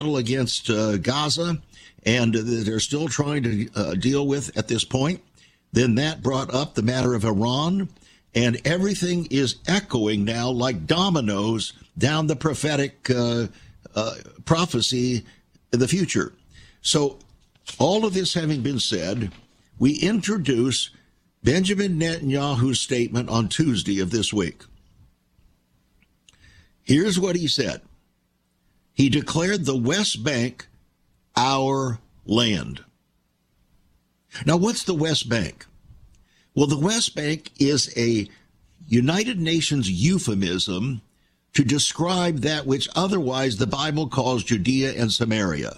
against Gaza, and they're still trying to deal with at this point. Then that brought up the matter of Iran, and everything is echoing now like dominoes down the prophetic prophecy in the future. So all of this having been said, we introduce Benjamin Netanyahu's statement on Tuesday of this week. Here's what he said. He declared the West Bank our land. Now, what's the West Bank? Well, the West Bank is a United Nations euphemism to describe that which otherwise the Bible calls Judea and Samaria.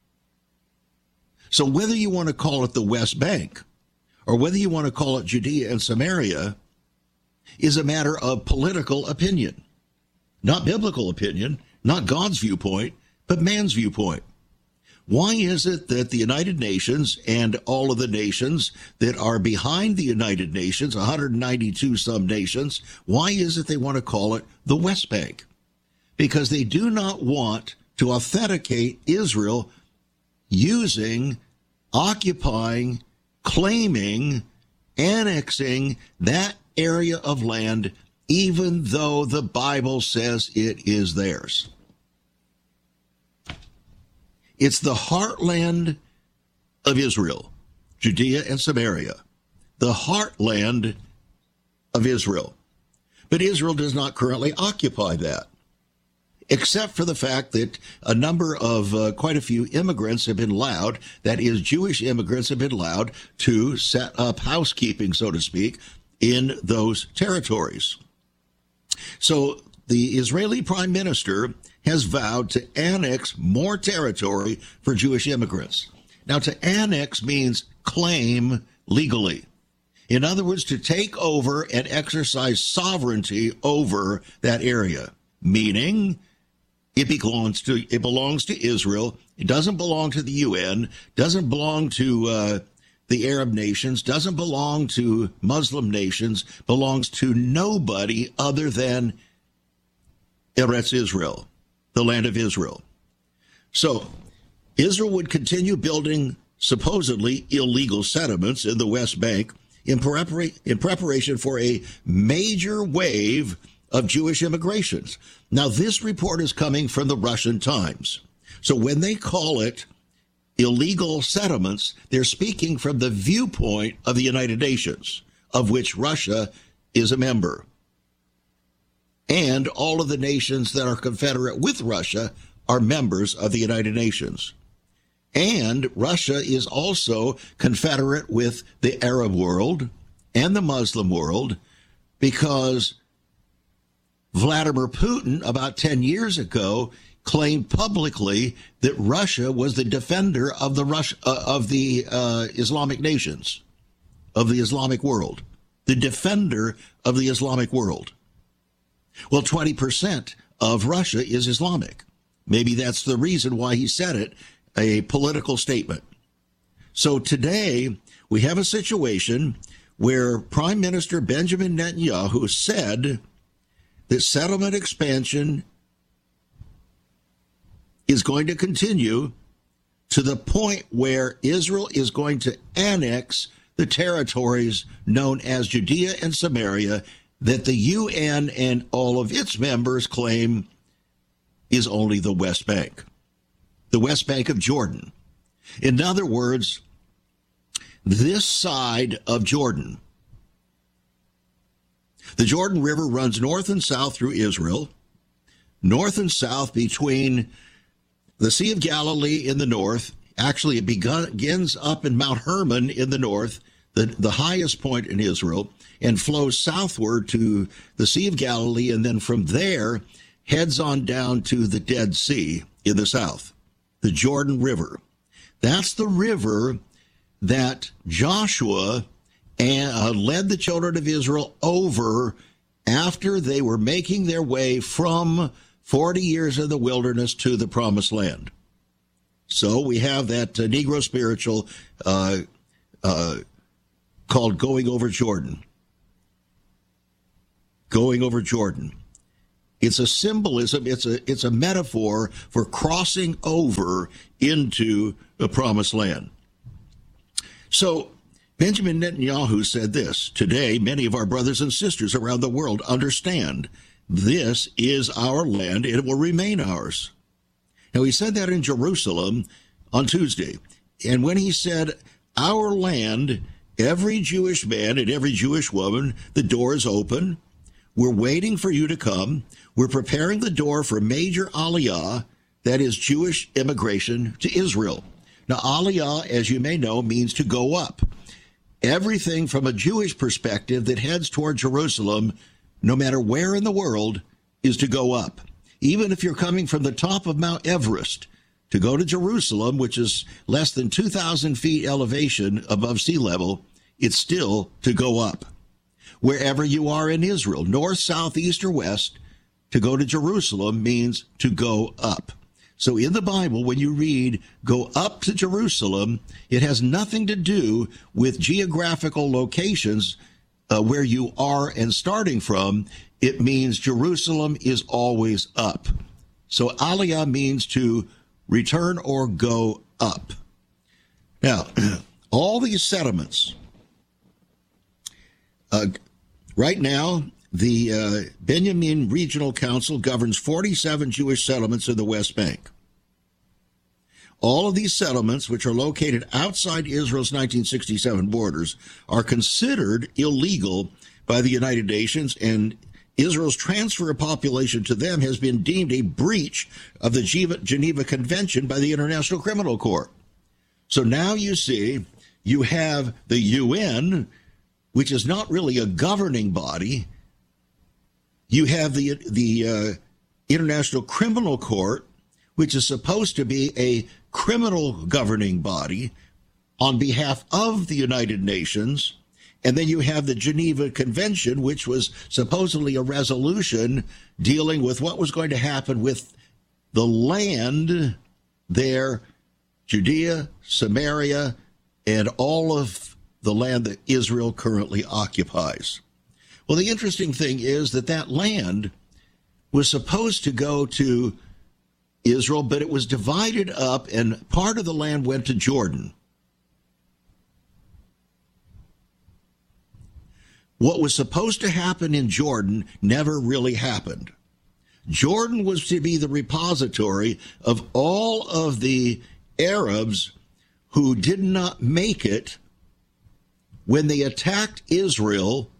So whether you want to call it the West Bank or whether you want to call it Judea and Samaria is a matter of political opinion, not biblical opinion, not God's viewpoint, but man's viewpoint. Why is it that the United Nations and all of the nations that are behind the United Nations, 192 some nations, why is it they want to call it the West Bank? Because they do not want to authenticate Israel using, occupying, claiming, annexing that area of land, even though the Bible says it is theirs. It's the heartland of Israel, Judea and Samaria, the heartland of Israel. But Israel does not currently occupy that, except for the fact that a number of quite a few immigrants have been allowed, that is, Jewish immigrants have been allowed to set up housekeeping, so to speak, in those territories. So the Israeli prime minister has vowed to annex more territory for Jewish immigrants. Now, to annex means claim legally. In other words, to take over and exercise sovereignty over that area, meaning it belongs to Israel. It doesn't belong to the UN, doesn't belong to the Arab nations, doesn't belong to Muslim nations, belongs to nobody other than Eretz Israel, the land of Israel. So Israel would continue building supposedly illegal settlements in the West Bank in preparation for a major wave of Jewish immigrations. Now, this report is coming from the Russian Times. So when they call it illegal settlements, they're speaking from the viewpoint of the United Nations, of which Russia is a member. And all of the nations that are confederate with Russia are members of the United Nations. And Russia is also confederate with the Arab world and the Muslim world, because Vladimir Putin, about 10 years ago, claimed publicly that Russia was the defender of the Islamic nations, of the Islamic world, the defender of the Islamic world. Well, 20% of Russia is Islamic. Maybe that's the reason why he said it, a political statement. So today we have a situation where Prime Minister Benjamin Netanyahu said that settlement expansion is going to continue to the point where Israel is going to annex the territories known as Judea and Samaria that the UN and all of its members claim is only the West Bank, the West Bank of Jordan. In other words, this side of Jordan. The Jordan River runs north and south through Israel, north and south between the Sea of Galilee in the north. Actually, it begins up in Mount Hermon in the north, the highest point in Israel, and flows southward to the Sea of Galilee, and then from there heads on down to the Dead Sea in the south, the Jordan River. That's the river that Joshua led the children of Israel over after they were making their way from 40 years in the wilderness to the Promised Land. So we have that Negro spiritual called Going Over Jordan. Going Over Jordan. It's a symbolism. It's a metaphor for crossing over into the promised land. So Benjamin Netanyahu said this: today, many of our brothers and sisters around the world understand this is our land. It will remain ours. Now, he said that in Jerusalem on Tuesday. And when he said our land, every Jewish man and every Jewish woman, the door is open. We're waiting for you to come. We're preparing the door for major aliyah, that is Jewish immigration to Israel. Now, aliyah, as you may know, means to go up. Everything from a Jewish perspective that heads toward Jerusalem, no matter where in the world, is to go up. Even if you're coming from the top of Mount Everest to go to Jerusalem, which is less than 2,000 feet elevation above sea level, it's still to go up. Wherever you are in Israel, north, south, east, or west, to go to Jerusalem means to go up. So in the Bible, when you read, go up to Jerusalem, it has nothing to do with geographical locations where you are and starting from. It means Jerusalem is always up. So aliyah means to return or go up. Now, all these settlements, right now, the Benjamin Regional Council governs 47 Jewish settlements in the West Bank. All of these settlements, which are located outside Israel's 1967 borders, are considered illegal by the United Nations, and Israel's transfer of population to them has been deemed a breach of the Geneva Convention by the International Criminal Court. So now you see, you have the UN, which is not really a governing body. You have the International Criminal Court, which is supposed to be a criminal governing body on behalf of the United Nations. And then you have the Geneva Convention, which was supposedly a resolution dealing with what was going to happen with the land there, Judea, Samaria, and all of the land that Israel currently occupies. Well, the interesting thing is that that land was supposed to go to Israel, but it was divided up, and part of the land went to Jordan. What was supposed to happen in Jordan never really happened. Jordan was to be the repository of all of the Arabs who did not make it when they attacked Israel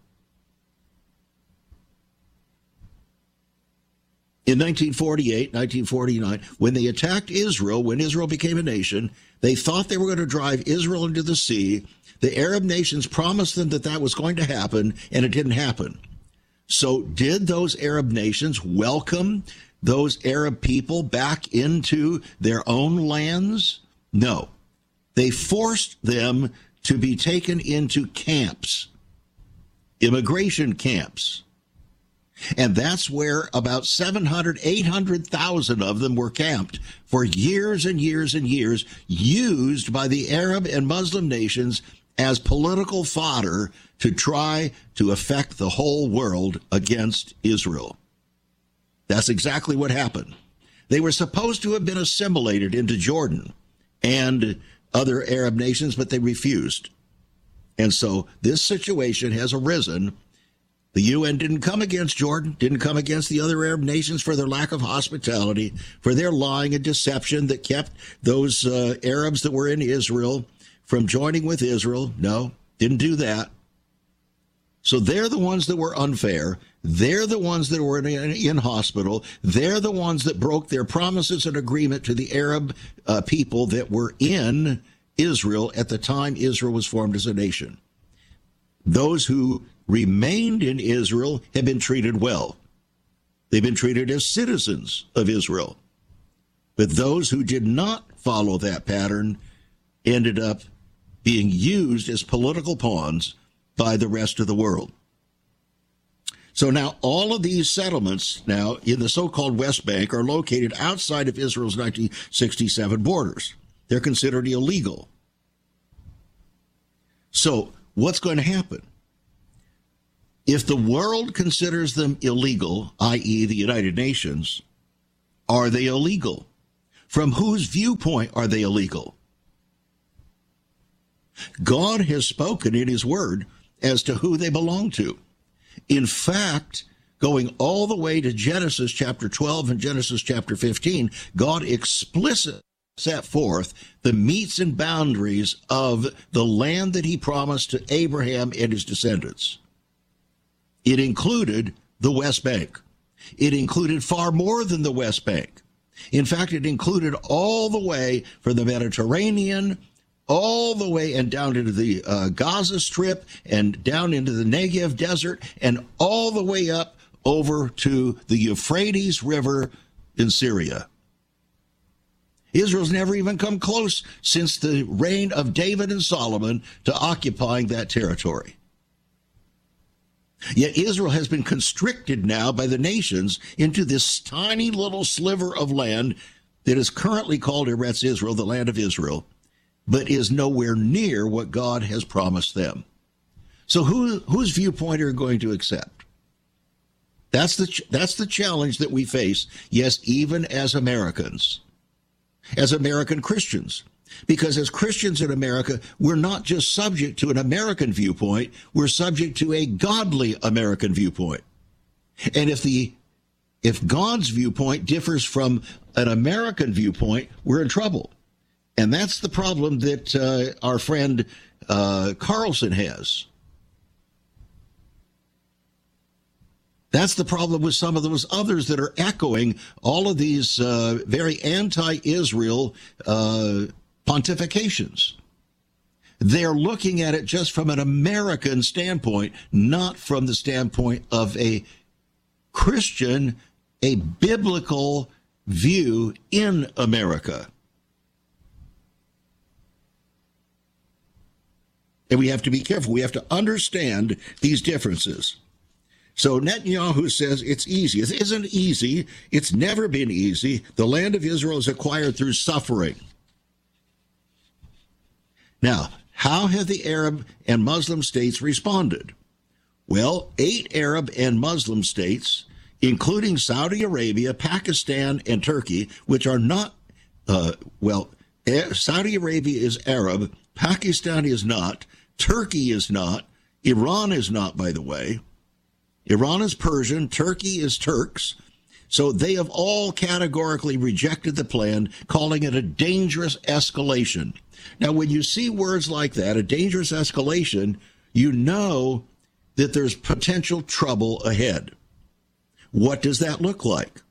in 1948, 1949. When they attacked Israel, when Israel became a nation, they thought they were going to drive Israel into the sea. The Arab nations promised them that that was going to happen, and it didn't happen. So did those Arab nations welcome those Arab people back into their own lands? No. They forced them to be taken into camps, immigration camps. And that's where about 800,000 of them were camped for years and years and years, used by the Arab and Muslim nations as political fodder to try to affect the whole world against Israel. That's exactly what happened. They were supposed to have been assimilated into Jordan and other Arab nations, but they refused. And so this situation has arisen. The UN didn't come against Jordan, didn't come against the other Arab nations for their lack of hospitality, for their lying and deception that kept those Arabs that were in Israel from joining with Israel. No, didn't do that. So they're the ones that were unfair. They're the ones that were in hospital. They're the ones that broke their promises and agreement to the Arab people that were in Israel at the time Israel was formed as a nation. Those who remained in Israel have been treated well. They've been treated as citizens of Israel. But those who did not follow that pattern ended up being used as political pawns by the rest of the world. So now all of these settlements now in the so-called West Bank are located outside of Israel's 1967 borders. They're considered illegal. So what's going to happen? If the world considers them illegal, i.e. the United Nations, are they illegal? From whose viewpoint are they illegal? God has spoken in his word as to who they belong to. In fact, going all the way to Genesis chapter 12 and Genesis chapter 15, God explicitly set forth the metes and boundaries of the land that he promised to Abraham and his descendants. It included the West Bank. It included far more than the West Bank. In fact, it included all the way from the Mediterranean, all the way and down into the Gaza Strip and down into the Negev Desert and all the way up over to the Euphrates River in Syria. Israel's never even come close since the reign of David and Solomon to occupying that territory. Yet Israel has been constricted now by the nations into this tiny little sliver of land that is currently called Eretz Israel, the land of Israel, but is nowhere near what God has promised them. So whose viewpoint are you going to accept? That's the challenge that we face, yes, even as Americans, as American Christians. Because as Christians in America, we're not just subject to an American viewpoint, we're subject to a godly American viewpoint. And if God's viewpoint differs from an American viewpoint, we're in trouble. And that's the problem that our friend Carlson has. That's the problem with some of those others that are echoing all of these very anti-Israel pontifications. They're looking at it just from an American standpoint, not from the standpoint of a Christian, a biblical view in America. And we have to be careful. We have to understand these differences. So Netanyahu says it's easy. It isn't easy. It's never been easy. The land of Israel is acquired through suffering. Now, how have the Arab and Muslim states responded? Well, 8 Arab and Muslim states, including Saudi Arabia, Pakistan, and Turkey, which are not, Saudi Arabia is Arab, Pakistan is not, Turkey is not, Iran is not, by the way. Iran is Persian, Turkey is Turks. So they have all categorically rejected the plan, calling it a dangerous escalation. Now, when you see words like that, a dangerous escalation, you know that there's potential trouble ahead. What does that look like?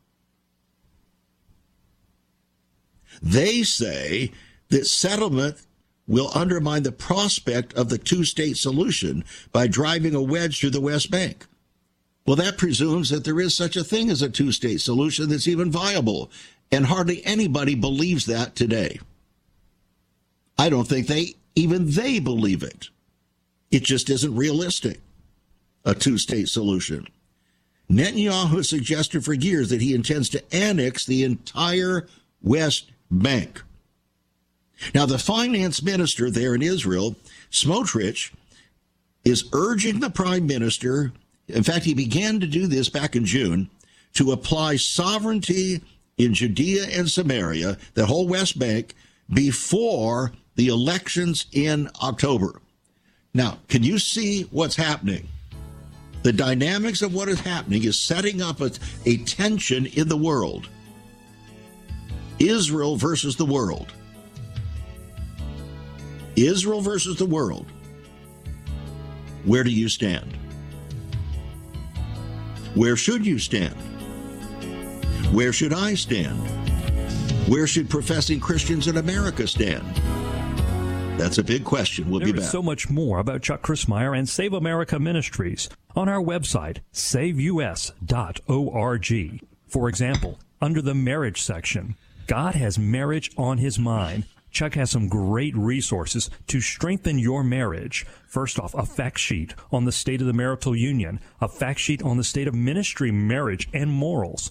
They say that settlement will undermine the prospect of the two-state solution by driving a wedge through the West Bank. Well, that presumes that there is such a thing as a two-state solution that's even viable, and hardly anybody believes that today. I don't think even they believe it. It just isn't realistic, a two-state solution. Netanyahu has suggested for years that he intends to annex the entire West Bank. Now, the finance minister there in Israel, Smotrich, is urging the prime minister, in fact, he began to do this back in June, to apply sovereignty in Judea and Samaria, the whole West Bank, before the elections in October. Now, can you see what's happening? The dynamics of what is happening is setting up a tension in the world. Israel versus the world. Israel versus the world. Where do you stand? Where should you stand? Where should I stand? Where should professing Christians in America stand? That's a big question. We'll be back. There is so much more about Chuck Crismier and Save America Ministries on our website, saveus.org. For example, under the marriage section, God has marriage on his mind. Chuck has some great resources to strengthen your marriage. First off, a fact sheet on the state of the marital union, a fact sheet on the state of ministry, marriage, and morals.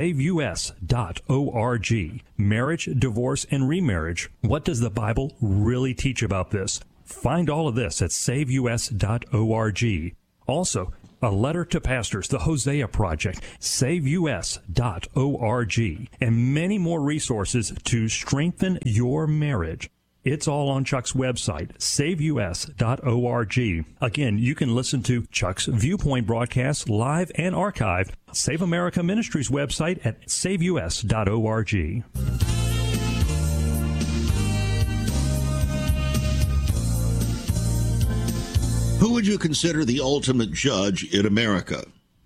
SaveUS.org. Marriage, divorce, and remarriage. What does the Bible really teach about this? Find all of this at SaveUS.org. Also, A Letter to Pastors, The Hosea Project, SaveUS.org, and many more resources to strengthen your marriage. It's all on Chuck's website, SaveUS.org. Again, you can listen to Chuck's Viewpoint broadcasts live and archived. Save America Ministries website at SaveUS.org. Who would you consider the ultimate judge in America?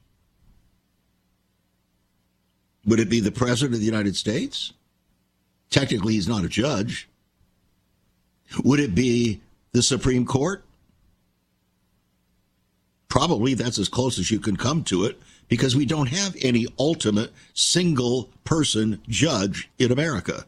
Would it be the President of the United States? Technically, he's not a judge. Would it be the Supreme Court? Probably that's as close as you can come to it, because we don't have any ultimate single-person judge in America.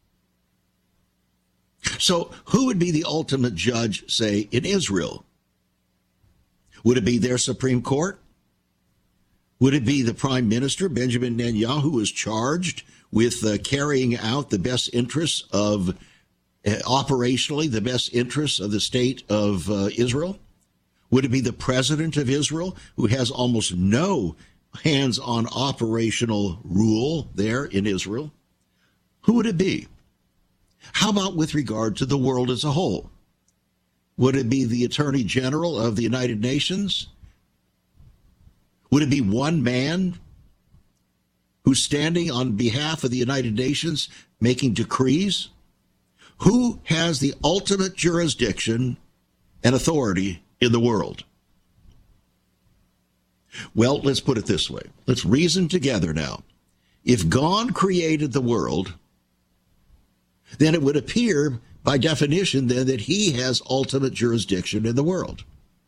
So who would be the ultimate judge, say, in Israel? Would it be their Supreme Court? Would it be the Prime Minister, Benjamin Netanyahu, who is charged with carrying out the best interests of, operationally, the best interests of the state of Israel? Would it be the President of Israel, who has almost no hands-on operational rule there in Israel? Who would it be? How about with regard to the world as a whole? Would it be the Attorney General of the United Nations? Would it be one man who's standing on behalf of the United Nations making decrees? Who has the ultimate jurisdiction and authority in the world? Well, let's put it this way. Let's reason together now. If God created the world, then it would appear by definition, then, that he has ultimate jurisdiction in the world.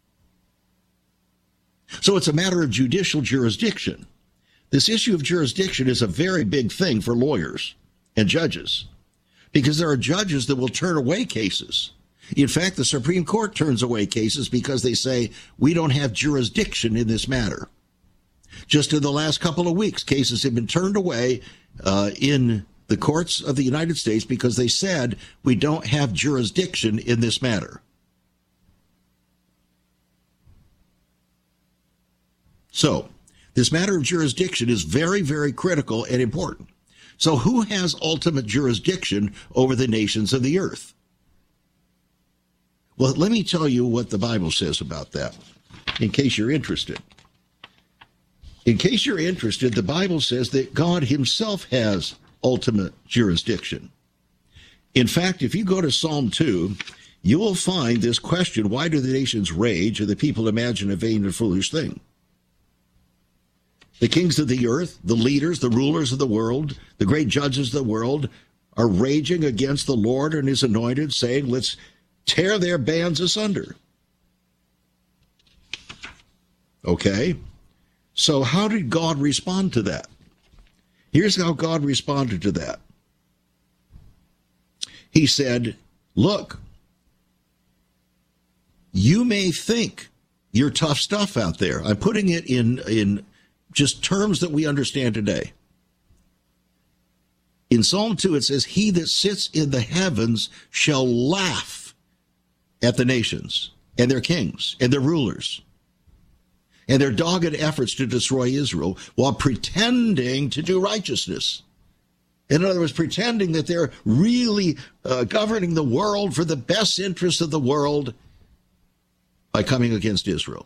So it's a matter of judicial jurisdiction. This issue of jurisdiction is a very big thing for lawyers and judges, because there are judges that will turn away cases. In fact, the Supreme Court turns away cases because they say, we don't have jurisdiction in this matter. Just in the last couple of weeks, cases have been turned away in the courts of the United States because they said we don't have jurisdiction in this matter. So, this matter of jurisdiction is very, very critical and important. So, who has ultimate jurisdiction over the nations of the earth? Well, let me tell you what the Bible says about that, in case you're interested. In case you're interested, the Bible says that God himself has ultimate jurisdiction. In fact, if you go to Psalm 2, you will find this question, why do the nations rage and the people imagine a vain and foolish thing? The kings of the earth, the leaders, the rulers of the world, the great judges of the world are raging against the Lord and his anointed, saying, let's tear their bands asunder. Okay, so how did God respond to that? Here's how God responded to that. He said, look, you may think you're tough stuff out there. I'm putting it in just terms that we understand today. In Psalm 2, it says, he that sits in the heavens shall laugh at the nations and their kings and their rulers and their dogged efforts to destroy Israel while pretending to do righteousness. In other words, pretending that they're really governing the world for the best interest of the world by coming against Israel.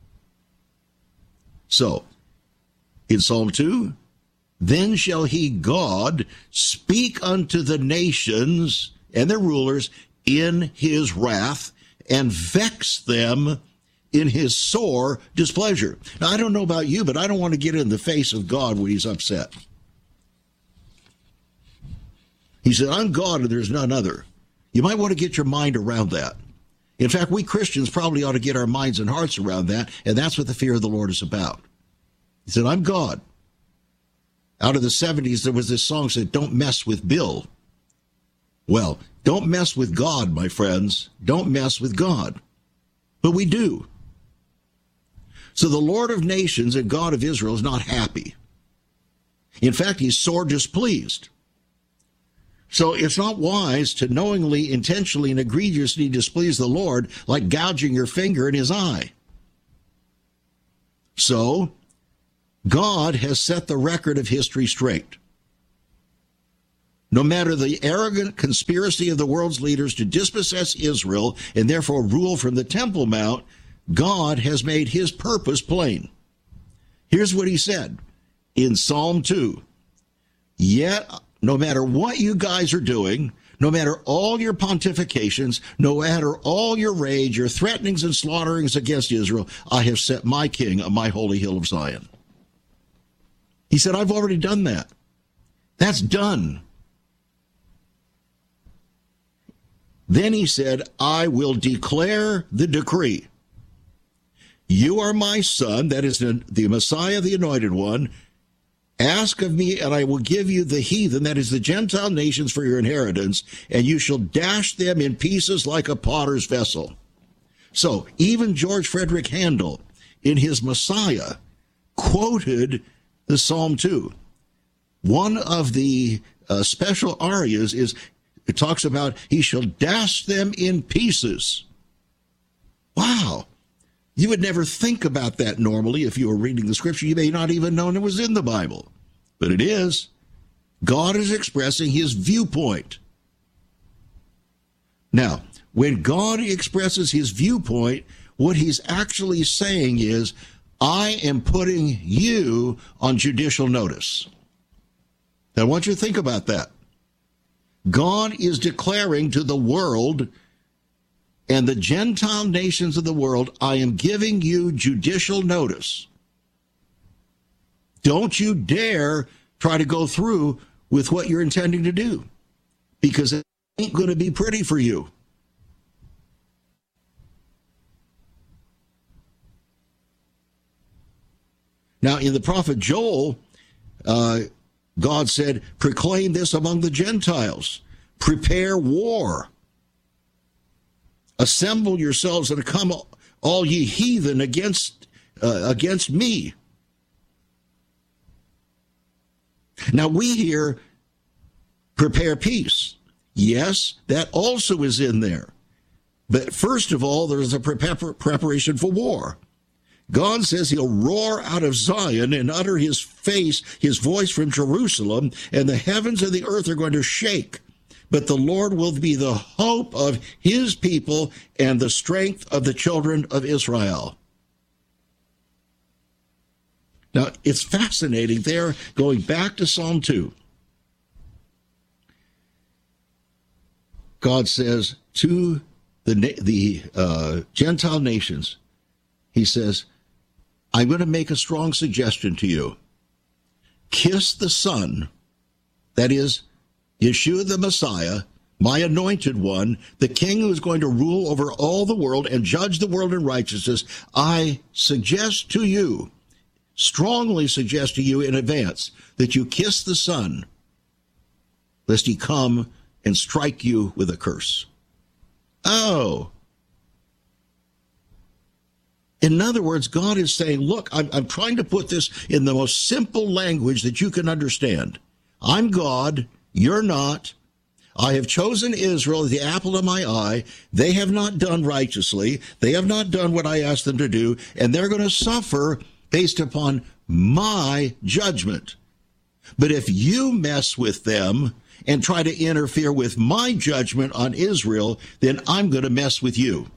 So, in Psalm 2, then shall he, God, speak unto the nations and their rulers in his wrath and vex them in his sore displeasure. Now, I don't know about you, but I don't want to get in the face of God when he's upset. He said, I'm God and there's none other. You might want to get your mind around that. In fact, we Christians probably ought to get our minds and hearts around that, and that's what the fear of the Lord is about. He said, I'm God. Out of the 70s, there was this song that said, don't mess with Bill. Well, don't mess with God, my friends. Don't mess with God. But we do. So the Lord of nations and God of Israel is not happy. In fact, he's sore displeased. So it's not wise to knowingly, intentionally, and egregiously displease the Lord like gouging your finger in his eye. So, God has set the record of history straight. No matter the arrogant conspiracy of the world's leaders to dispossess Israel and therefore rule from the Temple Mount, God has made his purpose plain. Here's what he said in Psalm 2. Yet, no matter what you guys are doing, no matter all your pontifications, no matter all your rage, your threatenings and slaughterings against Israel, I have set my king on my holy hill of Zion. He said, I've already done that. That's done. Then he said, I will declare the decree. You are my son, that is the Messiah, the Anointed One. Ask of me, and I will give you the heathen, that is the Gentile nations, for your inheritance, and you shall dash them in pieces like a potter's vessel. So even George Frederick Handel, in his Messiah, quoted the Psalm 2. One of the special arias it talks about, he shall dash them in pieces. Wow. You would never think about that normally if you were reading the scripture. You may not even know it was in the Bible. But it is. God is expressing his viewpoint. Now, when God expresses his viewpoint, what he's actually saying is, I am putting you on judicial notice. Now, I want you to think about that. God is declaring to the world and the Gentile nations of the world, I am giving you judicial notice. Don't you dare try to go through with what you're intending to do, because it ain't going to be pretty for you. Now, in the prophet Joel, God said, proclaim this among the Gentiles. Prepare war. Assemble yourselves and come, all ye heathen, against me. Now we hear, prepare peace. Yes, that also is in there. But first of all, there's a preparation for war. God says he'll roar out of Zion and utter his voice from Jerusalem, and the heavens and the earth are going to shake. But the Lord will be the hope of his people and the strength of the children of Israel. Now, it's fascinating there, going back to Psalm 2. God says to the Gentile nations, he says, I'm going to make a strong suggestion to you. Kiss the Son, that is, Yeshua the Messiah, my anointed one, the King who is going to rule over all the world and judge the world in righteousness. I suggest to you, strongly suggest to you in advance, that you kiss the Son, lest he come and strike you with a curse. Oh. In other words, God is saying, look, I'm trying to put this in the most simple language that you can understand. I'm God, you're not. I have chosen Israel, the apple of my eye. They have not done righteously. They have not done what I asked them to do, and they're going to suffer based upon my judgment. But if you mess with them and try to interfere with my judgment on Israel, then I'm going to mess with you.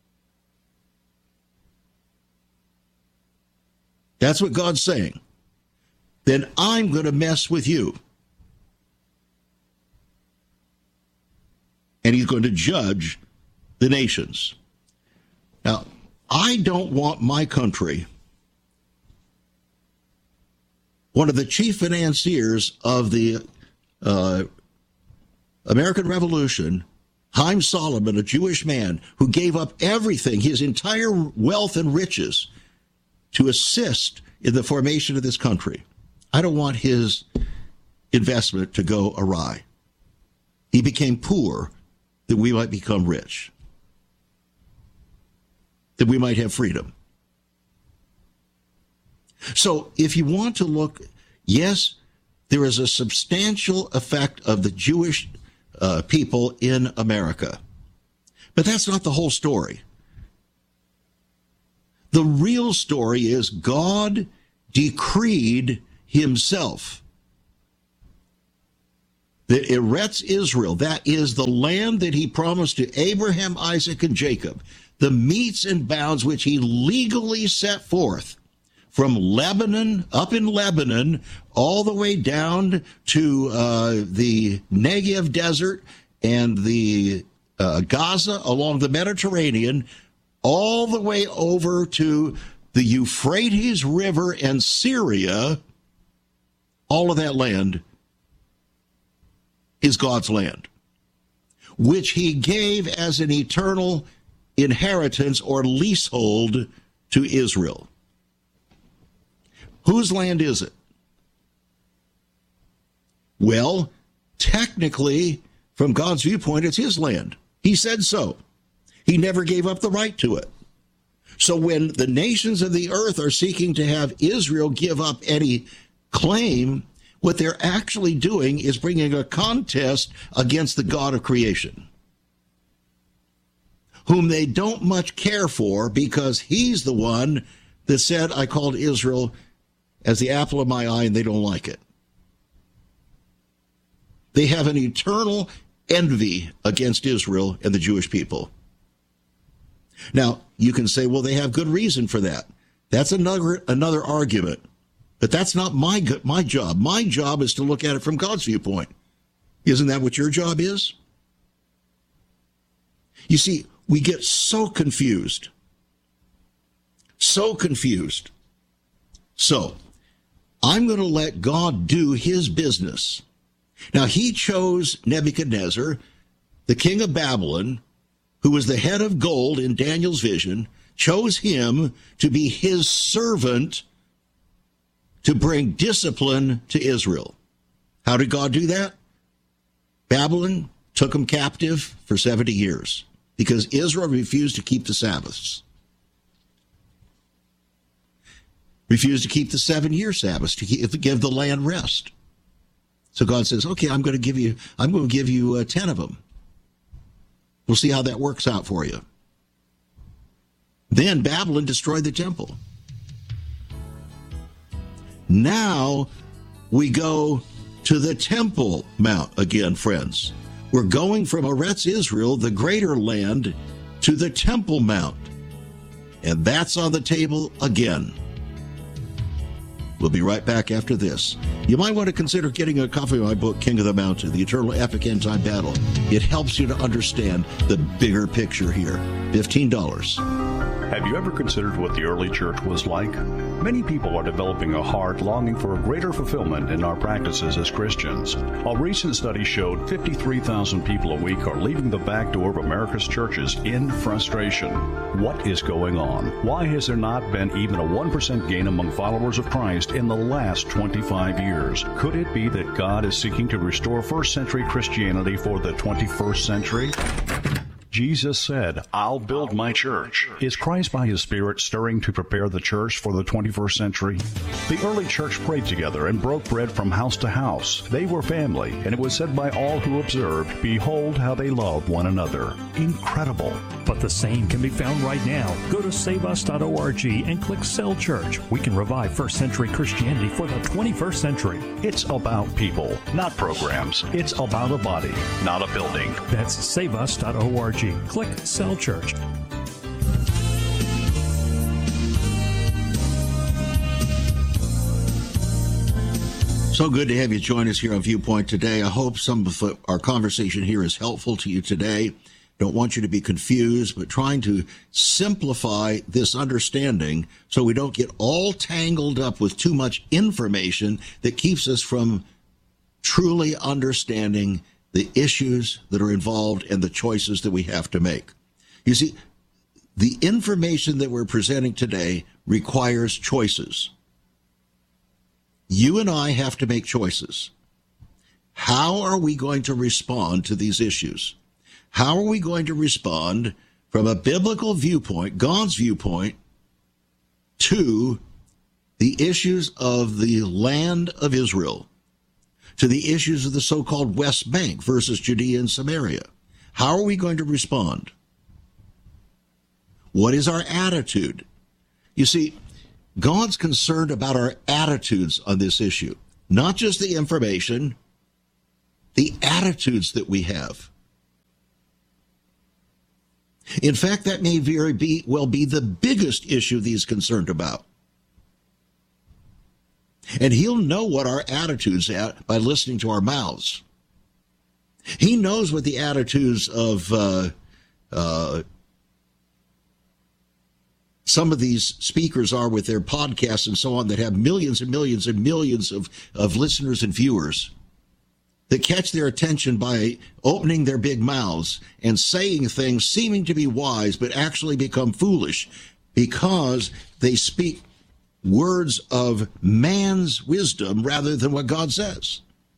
That's what God's saying. Then I'm going to mess with you. And he's going to judge the nations. Now, I don't want my country, one of the chief financiers of the American Revolution, Haim Solomon, a Jewish man who gave up everything, his entire wealth and riches, to assist in the formation of this country. I don't want his investment to go awry. He became poor that we might become rich, that we might have freedom. So if you want to look, yes, there is a substantial effect of the Jewish people in America. But that's not the whole story. The real story is God decreed himself that Eretz Israel, that is the land that he promised to Abraham, Isaac, and Jacob, the metes and bounds which he legally set forth from Lebanon, up in Lebanon, all the way down to the Negev desert and the Gaza along the Mediterranean, all the way over to the Euphrates River and Syria. All of that land is God's land, which he gave as an eternal inheritance or leasehold to Israel. Whose land is it? Well, technically, from God's viewpoint, it's his land. He said so. He never gave up the right to it. So when the nations of the earth are seeking to have Israel give up any claim, what they're actually doing is bringing a contest against the God of creation, whom they don't much care for because he's the one that said, I called Israel as the apple of my eye, and they don't like it. They have an eternal envy against Israel and the Jewish people. Now, you can say, well, they have good reason for that. That's another argument. But that's not my job. My job is to look at it from God's viewpoint. Isn't that what your job is? You see, we get so confused. So confused. So, I'm going to let God do his business. Now, he chose Nebuchadnezzar, the king of Babylon, who was the head of gold in Daniel's vision, chose him to be his servant to bring discipline to Israel. How did God do that? Babylon took him captive for 70 years because Israel refused to keep the Sabbaths. Refused to keep the 7-year Sabbaths, to give the land rest. So God says, okay, I'm going to give you 10 of them. We'll see how that works out for you. Then Babylon destroyed the temple. Now we go to the Temple Mount again, friends. We're going from Eretz Israel, the greater land, to the Temple Mount. And that's on the table again. We'll be right back after this. You might want to consider getting a copy of my book, King of the Mountain, The Eternal Epic End Time Battle. It helps you to understand the bigger picture here. $15. Have you ever considered what the early church was like? Many people are developing a heart longing for a greater fulfillment in our practices as Christians. A recent study showed 53,000 people a week are leaving the back door of America's churches in frustration. What is going on? Why has there not been even a 1% gain among followers of Christ in the last 25 years? Could it be that God is seeking to restore first century Christianity for the 21st century? Jesus said, I'll build my church. Is Christ by his Spirit stirring to prepare the church for the 21st century? The early church prayed together and broke bread from house to house. They were family, and it was said by all who observed, behold how they love one another. Incredible. But the same can be found right now. Go to saveus.org and click Cell Church. We can revive first century Christianity for the 21st century. It's about people, not programs. It's about a body, not a building. That's saveus.org. Click Cell Church. So good to have you join us here on Viewpoint today. I hope some of our conversation here is helpful to you today. Don't want you to be confused, but trying to simplify this understanding so we don't get all tangled up with too much information that keeps us from truly understanding the issues that are involved and the choices that we have to make. You see, the information that we're presenting today requires choices. You and I have to make choices. How are we going to respond to these issues? How are we going to respond from a biblical viewpoint, God's viewpoint, to the issues of the land of Israel, to the issues of the so-called West Bank versus Judea and Samaria? How are we going to respond? What is our attitude? You see, God's concerned about our attitudes on this issue, not just the information, the attitudes that we have. In fact, that may very well be the biggest issue that he's concerned about. And he'll know what our attitudes are by listening to our mouths. He knows what the attitudes of some of these speakers are with their podcasts and so on that have millions and millions and millions of listeners and viewers that catch their attention by opening their big mouths and saying things seeming to be wise but actually become foolish because they speak words of man's wisdom rather than what God says.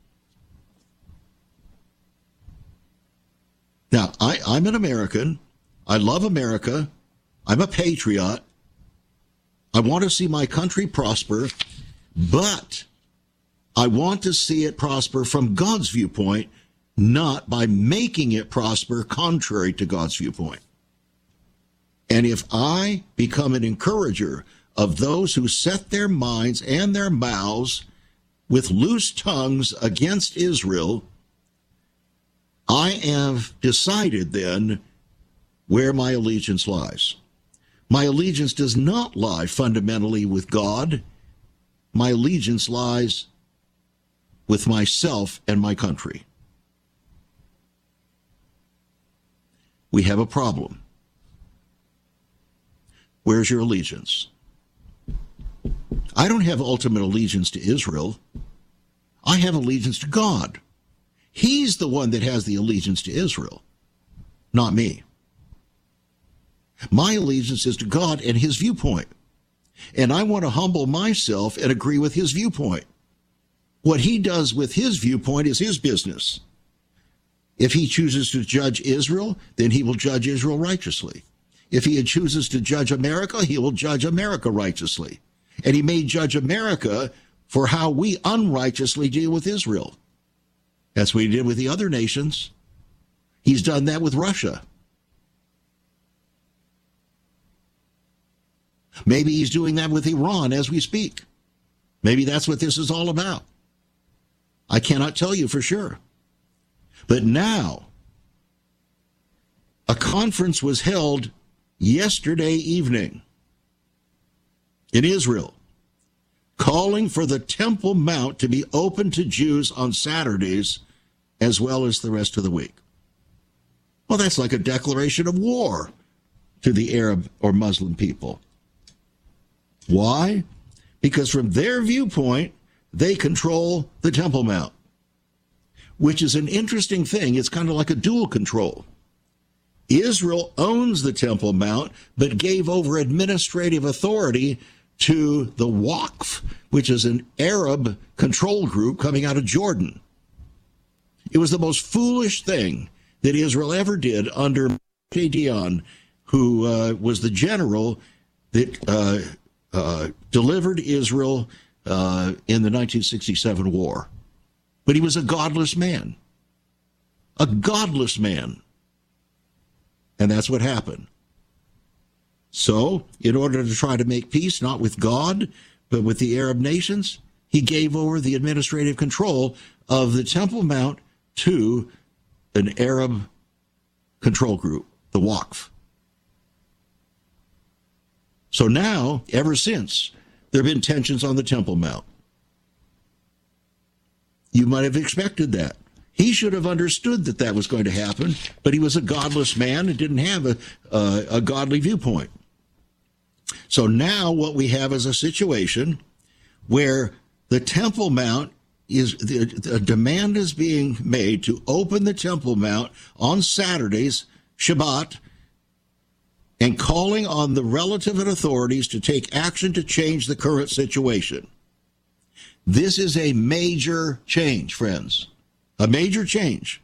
Now, I'm an American. I love America. I'm a patriot. I want to see my country prosper, but I want to see it prosper from God's viewpoint, not by making it prosper contrary to God's viewpoint. And if I become an encourager of those who set their minds and their mouths with loose tongues against Israel, I have decided then where my allegiance lies. My allegiance does not lie fundamentally with God. My allegiance lies with myself and my country. We have a problem. Where's your allegiance? I don't have ultimate allegiance to Israel. I have allegiance to God. He's the one that has the allegiance to Israel, not me. My allegiance is to God and his viewpoint. And I want to humble myself and agree with his viewpoint. What he does with his viewpoint is his business. If he chooses to judge Israel, then he will judge Israel righteously. If he chooses to judge America, he will judge America righteously. And he may judge America for how we unrighteously deal with Israel. That's what he did with the other nations. He's done that with Russia. Maybe he's doing that with Iran as we speak. Maybe that's what this is all about. I cannot tell you for sure. But now, a conference was held yesterday evening in Israel, calling for the Temple Mount to be open to Jews on Saturdays as well as the rest of the week. Well, that's like a declaration of war to the Arab or Muslim people. Why? Because from their viewpoint, they control the Temple Mount, which is an interesting thing. It's kind of like a dual control. Israel owns the Temple Mount, but gave over administrative authority to the Waqf, which is an Arab control group coming out of Jordan. It was the most foolish thing that Israel ever did under Gideon, who was the general that delivered Israel in the 1967 war. But he was a godless man. A godless man. And that's what happened. So, in order to try to make peace, not with God, but with the Arab nations, he gave over the administrative control of the Temple Mount to an Arab control group, the Waqf. So now, ever since, there have been tensions on the Temple Mount. You might have expected that. He should have understood that that was going to happen, but he was a godless man and didn't have a godly viewpoint. So now what we have is a situation where the Temple Mount is, a demand is being made to open the Temple Mount on Saturdays, Shabbat, and calling on the relevant authorities to take action to change the current situation. This is a major change, friends. A major change.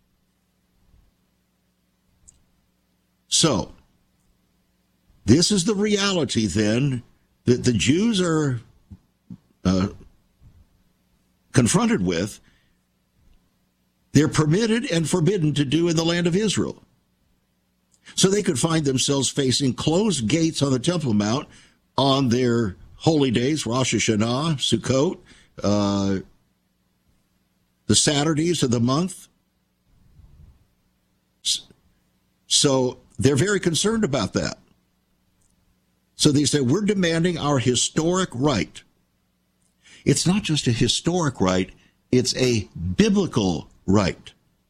So, this is the reality then that the Jews are confronted with. They're permitted and forbidden to do in the land of Israel. So they could find themselves facing closed gates on the Temple Mount on their holy days, Rosh Hashanah, Sukkot, the Saturdays of the month. So they're very concerned about that. So they say, we're demanding our historic right. It's not just a historic right, it's a biblical right.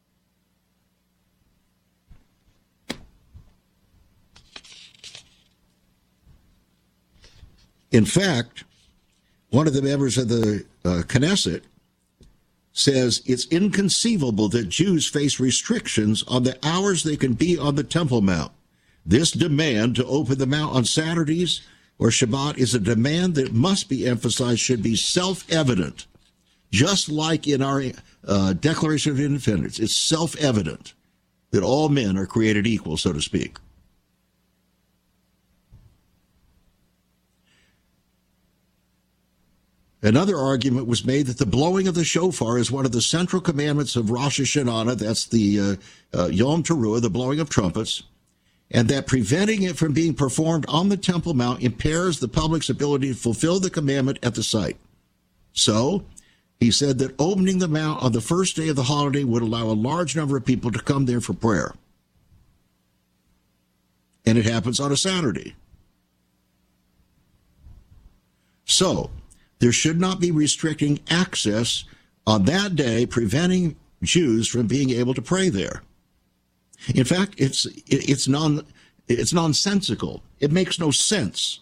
In fact, one of the members of the Knesset says it's inconceivable that Jews face restrictions on the hours they can be on the Temple Mount. This demand to open the Mount on Saturdays or Shabbat is a demand that must be emphasized, should be self-evident. Just like in our Declaration of Independence, it's self-evident that all men are created equal, so to speak. Another argument was made that the blowing of the shofar is one of the central commandments of Rosh Hashanah, that's the Yom Teruah, the blowing of trumpets, and that preventing it from being performed on the Temple Mount impairs the public's ability to fulfill the commandment at the site. So, he said that opening the Mount on the first day of the holiday would allow a large number of people to come there for prayer. And it happens on a Saturday. So, there should not be restricting access on that day, preventing Jews from being able to pray there. In fact, it's nonsensical. It makes no sense.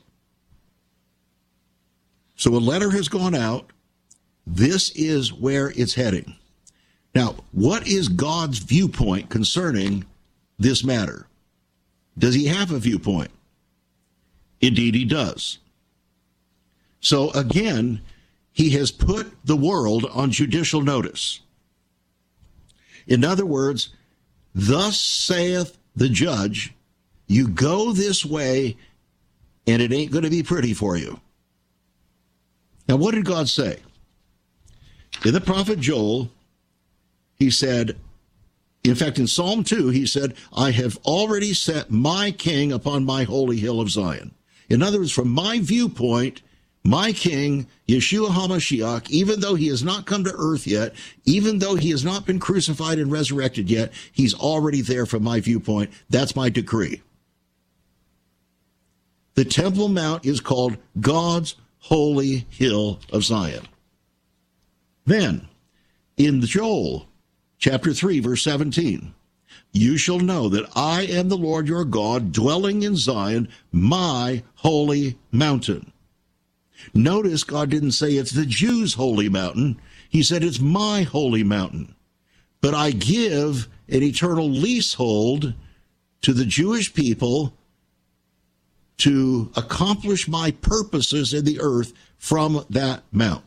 So a letter has gone out. This is where it's heading. Now, what is God's viewpoint concerning this matter? Does he have a viewpoint? Indeed, he does. So again, he has put the world on judicial notice. In other words, thus saith the judge, you go this way and it ain't going to be pretty for you. Now, what did God say? In the prophet Joel, he said, in fact, in Psalm 2, he said, I have already set my king upon my holy hill of Zion. In other words, from my viewpoint, my king, Yeshua HaMashiach, even though he has not come to earth yet, even though he has not been crucified and resurrected yet, he's already there from my viewpoint. That's my decree. The Temple Mount is called God's holy hill of Zion. Then, in Joel chapter 3, verse 17, you shall know that I am the Lord your God, dwelling in Zion, my holy mountain. Notice God didn't say it's the Jews' holy mountain. He said it's my holy mountain. But I give an eternal leasehold to the Jewish people to accomplish my purposes in the earth from that mount.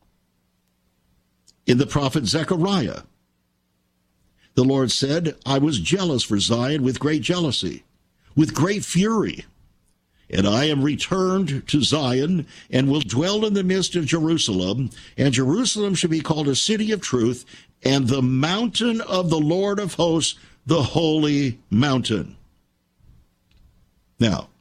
In the prophet Zechariah, the Lord said, I was jealous for Zion with great jealousy, with great fury. And I am returned to Zion and will dwell in the midst of Jerusalem, and Jerusalem shall be called a city of truth, and the mountain of the Lord of hosts, the holy mountain. Now,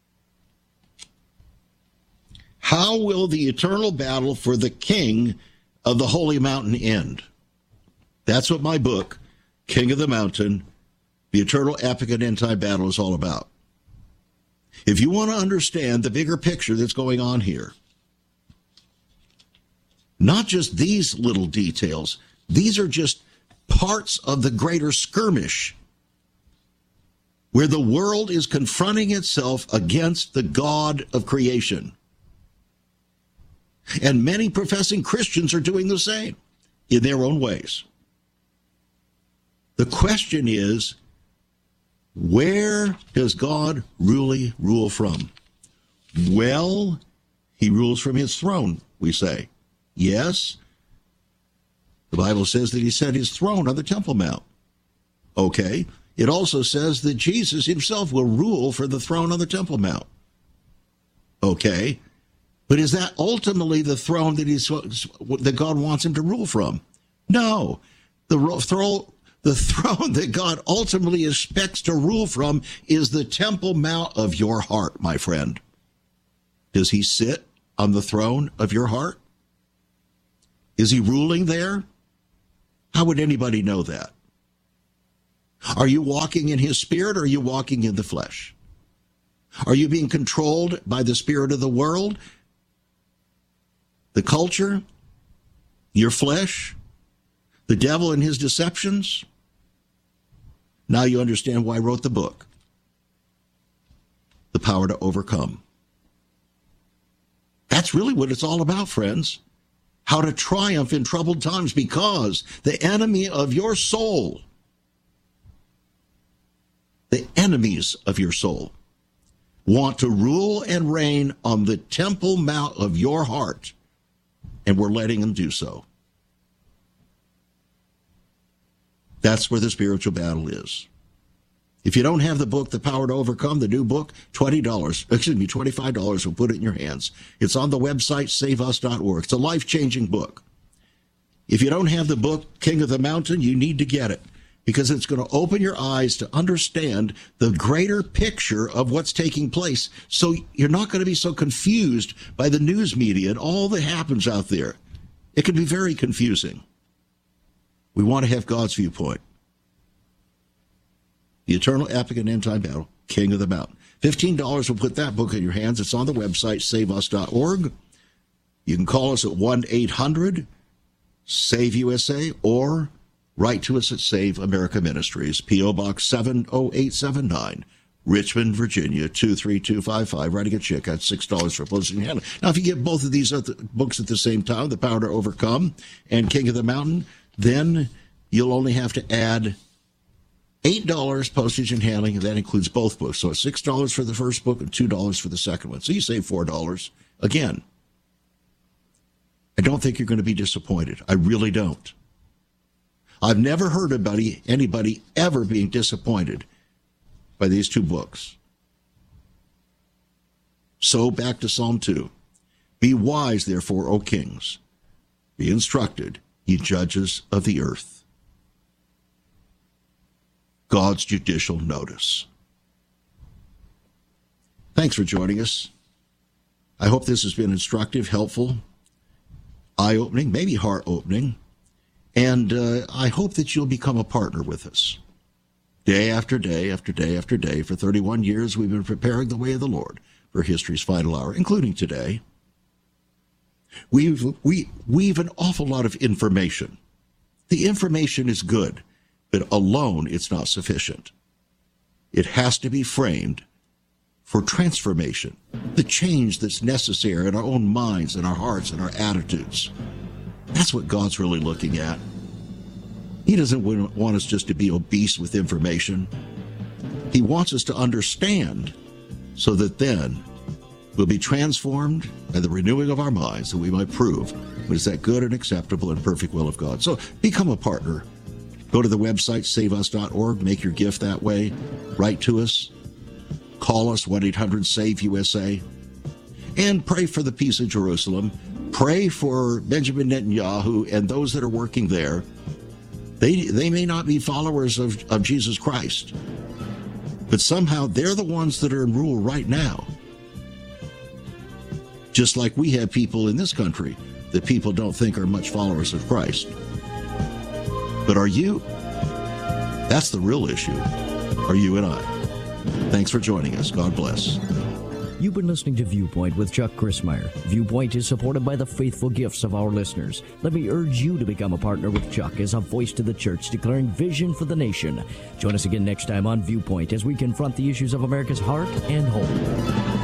how will the eternal battle for the king of the holy mountain end? That's what my book, King of the Mountain, the eternal epic and end-time battle is all about. If you want to understand the bigger picture that's going on here, not just these little details, these are just parts of the greater skirmish where the world is confronting itself against the God of creation. And many professing Christians are doing the same in their own ways. The question is, where does God really rule from? Well, he rules from his throne, we say. Yes, the Bible says that he set his throne on the Temple Mount. Okay, it also says that Jesus himself will rule for the throne on the Temple Mount. Okay, but is that ultimately the throne that God wants him to rule from? No, the throne that God ultimately expects to rule from is the Temple Mount of your heart, my friend. Does he sit on the throne of your heart? Is he ruling there? How would anybody know that? Are you walking in his spirit, or are you walking in the flesh? Are you being controlled by the spirit of the world, the culture, your flesh, the devil and his deceptions? Now you understand why I wrote the book, The Power to Overcome. That's really what it's all about, friends. How to triumph in troubled times, because the enemy of your soul, the enemies of your soul, want to rule and reign on the Temple Mount of your heart, and we're letting them do so. That's where the spiritual battle is. If you don't have the book, The Power to Overcome, the new book, $25, we'll put it in your hands. It's on the website, saveus.org. It's a life-changing book. If you don't have the book, King of the Mountain, you need to get it, because it's going to open your eyes to understand the greater picture of what's taking place. So you're not going to be so confused by the news media and all that happens out there. It can be very confusing. We want to have God's viewpoint. The Eternal Epic and End Time Battle, King of the Mountain. $15 will put that book in your hands. It's on the website, saveus.org. You can call us at 1-800-SAVE-USA, or write to us at Save America Ministries, P.O. Box 70879, Richmond, Virginia, 23255. Writing a check at $6 for postage and handling. Now, if you get both of these books at the same time, The Power to Overcome and King of the Mountain, then you'll only have to add $8 postage and handling, and that includes both books. So it's $6 for the first book and $2 for the second one. So you save $4. Again, I don't think you're going to be disappointed. I really don't. I've never heard anybody ever being disappointed by these two books. So back to Psalm 2. Be wise, therefore, O kings. Be instructed, ye judges of the earth. God's judicial notice. Thanks for joining us. I hope this has been instructive, helpful, eye-opening, maybe heart-opening, and I hope that you'll become a partner with us. Day after day after day after day, for 31 years, we've been preparing the way of the Lord for history's final hour, including today. We've an awful lot of information. The information is good, but alone it's not sufficient. It has to be framed for transformation, the change that's necessary in our own minds and our hearts and our attitudes. That's what God's really looking at. He doesn't want us just to be obese with information. He wants us to understand, so that then we'll be transformed by the renewing of our minds, that we might prove what is that good and acceptable and perfect will of God. So become a partner. Go to the website, saveus.org, make your gift that way. Write to us. Call us, 1-800-SAVE-USA. And pray for the peace of Jerusalem. Pray for Benjamin Netanyahu and those that are working there. They may not be followers of Jesus Christ, but somehow they're the ones that are in rule right now. Just like we have people in this country that people don't think are much followers of Christ. But are you? That's the real issue. Are you and I? Thanks for joining us. God bless. You've been listening to Viewpoint with Chuck Crismier. Viewpoint is supported by the faithful gifts of our listeners. Let me urge you to become a partner with Chuck as a voice to the church, declaring vision for the nation. Join us again next time on Viewpoint as we confront the issues of America's heart and home.